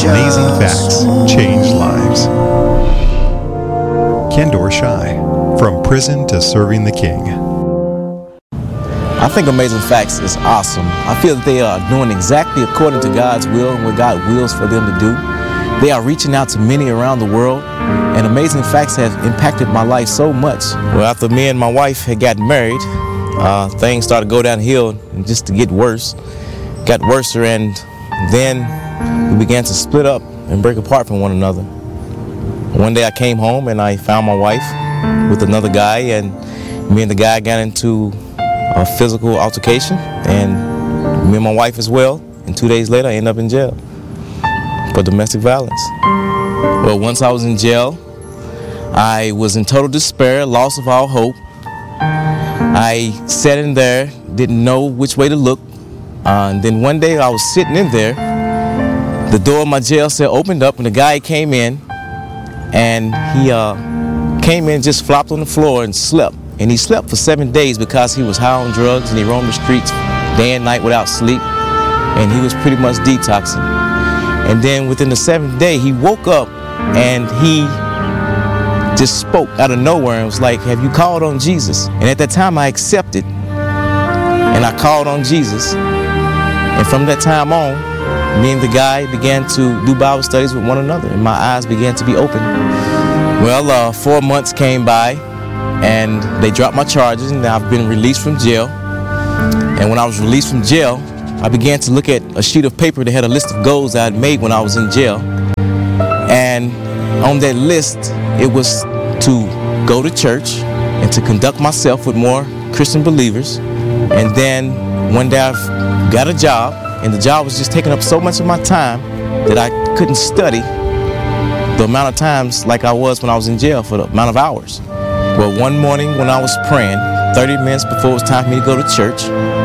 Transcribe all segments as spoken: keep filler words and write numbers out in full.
Amazing facts change lives. Kendor Shai, from prison to serving the King. I think Amazing Facts is awesome. I feel that they are doing exactly according to God's will and what God wills for them to do. They are reaching out to many around the world, and Amazing Facts has impacted my life so much. Well, after me and my wife had gotten married, uh, things started to go downhill and just to get worse. Got worse, and then we began to split up and break apart from one another. One day I came home and I found my wife with another guy, and me and the guy got into a physical altercation, and me and my wife as well. And two days later I ended up in jail for domestic violence. Well, once I was in jail, I was in total despair, loss of all hope. I sat in there, didn't know which way to look. Uh, and then one day I was sitting in there, the door of my jail cell opened up and the guy came in, and he uh, came in, just flopped on the floor and slept. And he slept for seven days because he was high on drugs and he roamed the streets day and night without sleep. And he was pretty much detoxing. And then within the seventh day, he woke up and he just spoke out of nowhere and was like, "Have you called on Jesus?" And at that time I accepted and I called on Jesus. And from that time on, me and the guy began to do Bible studies with one another, and my eyes began to be opened. Well, uh, four months came by, and they dropped my charges, and I've been released from jail. And when I was released from jail, I began to look at a sheet of paper that had a list of goals I had made when I was in jail. And on that list, it was to go to church and to conduct myself with more Christian believers. And then one day I got a job, and the job was just taking up so much of my time that I couldn't study the amount of times like I was when I was in jail for the amount of hours. Well, one morning when I was praying, thirty minutes before it was time for me to go to church,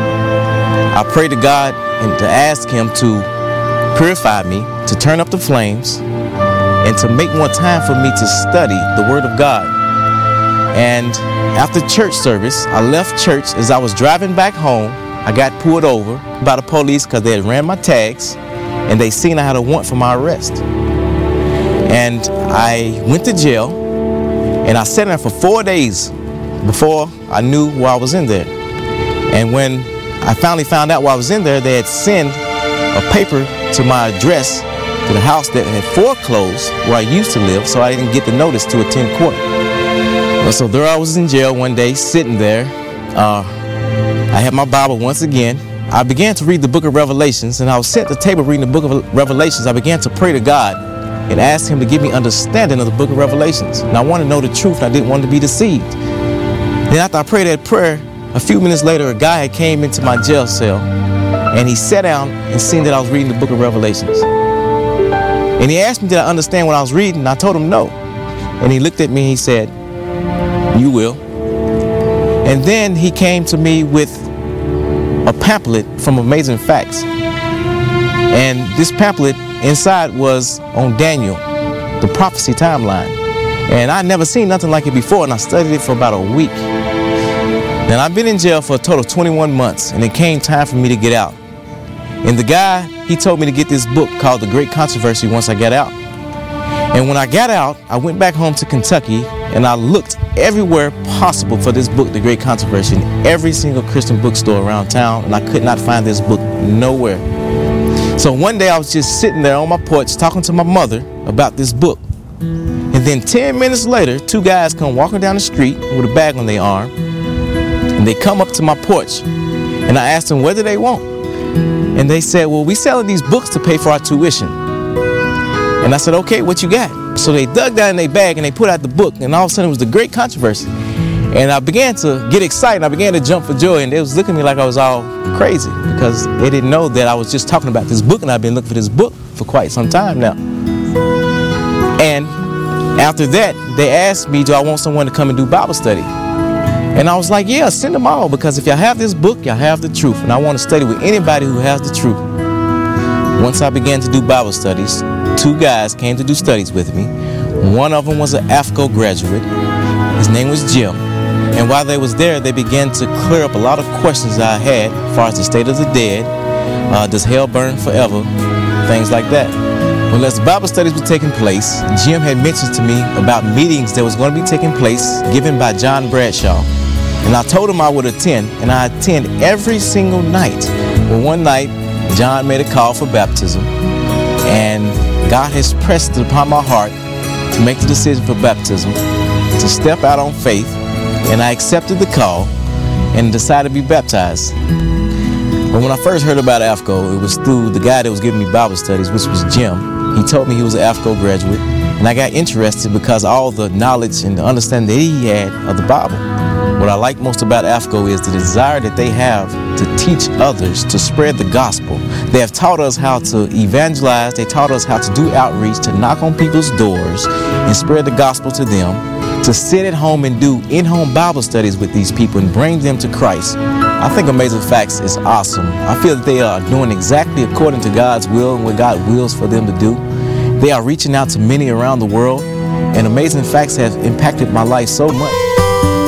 I prayed to God and to ask Him to purify me, to turn up the flames, and to make more time for me to study the Word of God. And after church service, I left church. As I was driving back home, I got pulled over by the police because they had ran my tags and they seen I had a warrant for my arrest. And I went to jail, and I sat there for four days before I knew why I was in there. And when I finally found out why I was in there, they had sent a paper to my address to the house that had foreclosed where I used to live, so I didn't get the notice to attend court. Well, so there I was in jail one day, sitting there. Uh, I had my Bible once again. I began to read the book of Revelations, and I was sitting at the table reading the book of Revelations. I began to pray to God and asked Him to give me understanding of the book of Revelations. And I wanted to know the truth, and I didn't want to be deceived. Then after I prayed that prayer, a few minutes later, a guy had came into my jail cell, and he sat down and seen that I was reading the book of Revelations. And he asked me, did I understand what I was reading? And I told him no. And he looked at me and he said, "You will." And then he came to me with a pamphlet from Amazing Facts. And this pamphlet inside was on Daniel, the prophecy timeline. And I'd never seen nothing like it before, and I studied it for about a week. Now, I've been in jail for a total of twenty-one months, and it came time for me to get out. And the guy, he told me to get this book called The Great Controversy once I got out. And when I got out, I went back home to Kentucky, and I looked everywhere possible for this book, The Great Controversy, in every single Christian bookstore around town, and I could not find this book nowhere. So one day I was just sitting there on my porch talking to my mother about this book. And then ten minutes later, two guys come walking down the street with a bag on their arm, and they come up to my porch, and I asked them, what do they want? And they said, well, we selling these books to pay for our tuition. And I said, okay, what you got? So they dug down in their bag and they put out the book, and all of a sudden it was The Great Controversy. And I began to get excited. I began to jump for joy, and they was looking at me like I was all crazy because they didn't know that I was just talking about this book, and I've been looking for this book for quite some time now. And after that, they asked me, do I want someone to come and do Bible study? And I was like, yeah, send them all, because if y'all have this book, y'all have the truth, and I want to study with anybody who has the truth. Once I began to do Bible studies, two guys came to do studies with me. One of them was an A F C O graduate. His name was Jim. And while they was there, they began to clear up a lot of questions I had as far as the state of the dead, uh, does hell burn forever, things like that. Well, as the Bible studies were taking place, Jim had mentioned to me about meetings that was going to be taking place given by John Bradshaw. And I told him I would attend, and I attend every single night. Well, one night, John made a call for baptism, and God has pressed it upon my heart to make the decision for baptism, to step out on faith, and I accepted the call and decided to be baptized. But when I first heard about A F C O, it was through the guy that was giving me Bible studies, which was Jim. He told me he was an A F C O graduate, and I got interested because of all the knowledge and the understanding that he had of the Bible. What I like most about A F C O is the desire that they have to teach others, to spread the gospel. They have taught us how to evangelize. They taught us how to do outreach, to knock on people's doors and spread the gospel to them, to sit at home and do in-home Bible studies with these people and bring them to Christ. I think Amazing Facts is awesome. I feel that they are doing exactly according to God's will and what God wills for them to do. They are reaching out to many around the world, and Amazing Facts has impacted my life so much.